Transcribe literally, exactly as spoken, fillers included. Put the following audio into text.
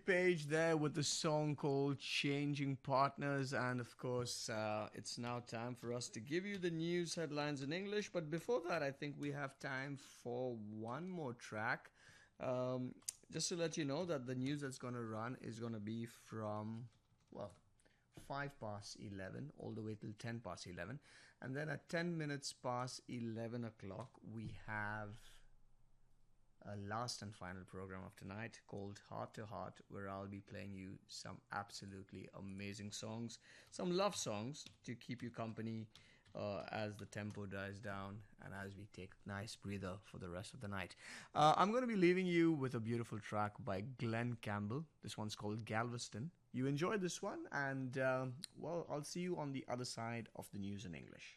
Page there with the song called Changing Partners. And of course, uh, it's now time for us to give you the news headlines in English. But before that, I think we have time for one more track. Um, just to let you know that the news that's going to run is going to be from, well, five past eleven all the way till ten past eleven. And then at ten minutes past eleven o'clock, we have a last and final program of tonight called Heart to Heart, where I'll be playing you some absolutely amazing songs, some love songs to keep you company uh, as the tempo dies down and as we take a nice breather for the rest of the night. Uh, I'm going to be leaving you with a beautiful track by Glenn Campbell. This one's called Galveston. You enjoyed this one, and uh, well, I'll see you on the other side of the news in English.